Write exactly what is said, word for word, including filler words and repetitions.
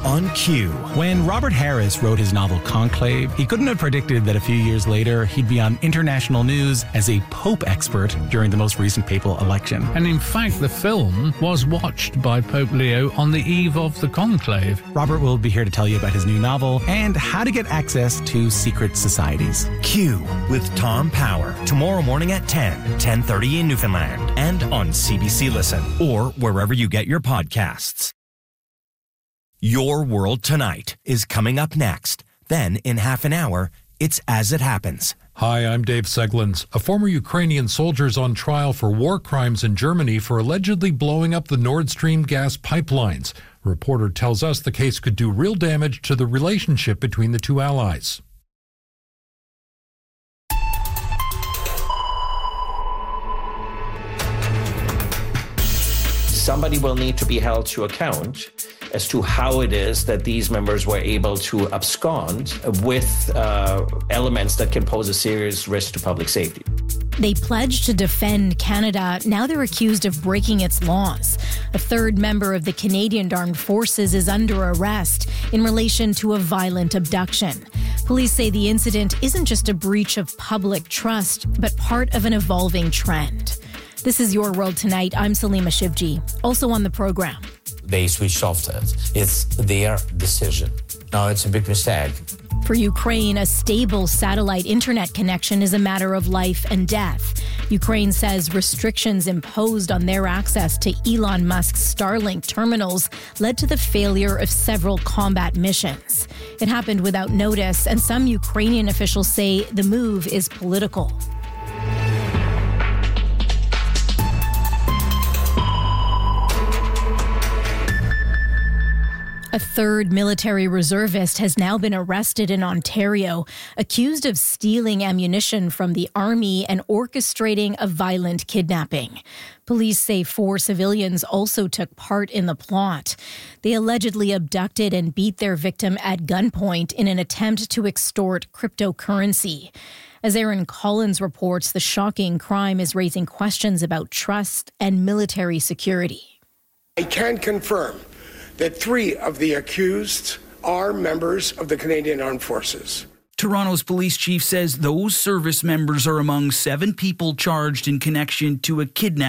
on Q. When Robert Harris wrote his novel Conclave, he couldn't have predicted that a few years later he'd be on international news as a Pope expert during the most recent papal election. And in fact, the film was watched by Pope Leo on the eve of the conclave. Robert will be here to tell you about his new novel and how to get access to secret societies. Q with Tom Power. Tomorrow morning at ten, ten thirty in Newfoundland. And on C B C Listen or wherever you get your podcasts. Your World Tonight is coming up next. Then, in half an hour, it's As It Happens. Hi, I'm Dave Seglins. A former Ukrainian soldier is on trial for war crimes in Germany for allegedly blowing up the Nord Stream gas pipelines. A reporter tells us the case could do real damage to the relationship between the two allies. Somebody will need to be held to account as to how it is that these members were able to abscond with uh, elements that can pose a serious risk to public safety. They pledged to defend Canada. Now they're accused of breaking its laws. A third member of the Canadian Armed Forces is under arrest in relation to a violent abduction. Police say the incident isn't just a breach of public trust, but part of an evolving trend. This is Your World Tonight. I'm Salima Shivji. Also on the program. They switched off it. It's their decision. No, it's a big mistake. For Ukraine, a stable satellite internet connection is a matter of life and death. Ukraine says restrictions imposed on their access to Elon Musk's Starlink terminals led to the failure of several combat missions. It happened without notice, and some Ukrainian officials say the move is political. A third military reservist has now been arrested in Ontario, accused of stealing ammunition from the army and orchestrating a violent kidnapping. Police say four civilians also took part in the plot. They allegedly abducted and beat their victim at gunpoint in an attempt to extort cryptocurrency. As Aaron Collins reports, the shocking crime is raising questions about trust and military security. I can confirm that three of the accused are members of the Canadian Armed Forces. Toronto's police chief says those service members are among seven people charged in connection to a kidnapping